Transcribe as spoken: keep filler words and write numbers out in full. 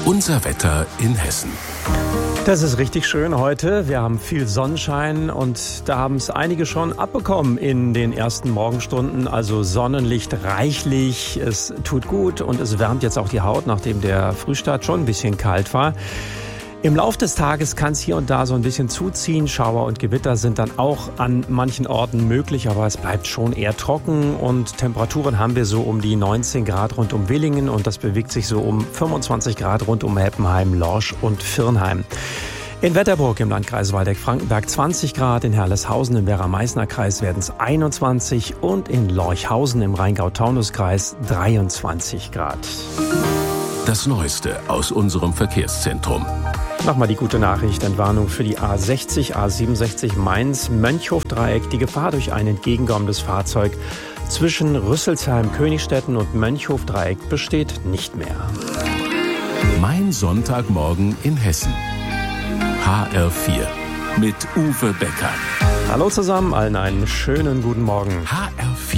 Unser Wetter in Hessen. Das ist richtig schön heute. Wir haben viel Sonnenschein und da haben es einige schon abbekommen in den ersten Morgenstunden. Also Sonnenlicht reichlich, es tut gut und es wärmt jetzt auch die Haut, nachdem der Frühstart schon ein bisschen kalt war. Im Lauf des Tages kann es hier und da so ein bisschen zuziehen. Schauer und Gewitter sind dann auch an manchen Orten möglich, aber es bleibt schon eher trocken und Temperaturen haben wir so um die neunzehn Grad rund um Willingen und das bewegt sich so um fünfundzwanzig Grad rund um Heppenheim, Lorsch und Virnheim. In Wetterburg im Landkreis Waldeck-Frankenberg zwanzig Grad, in Herleshausen im Werra-Meißner-Kreis werden es einundzwanzig und in Lorchhausen im Rheingau-Taunus-Kreis dreiundzwanzig Grad. Das Neueste aus unserem Verkehrszentrum. Nochmal die gute Nachricht, Entwarnung für die A sechzig, A siebenundsechzig Mainz-Mönchhof-Dreieck. Die Gefahr durch ein entgegenkommendes Fahrzeug zwischen Rüsselsheim, Königstetten und Mönchhof-Dreieck besteht nicht mehr. Mein Sonntagmorgen in Hessen. H R vier mit Uwe Becker. Hallo zusammen, allen einen schönen guten Morgen. H R vier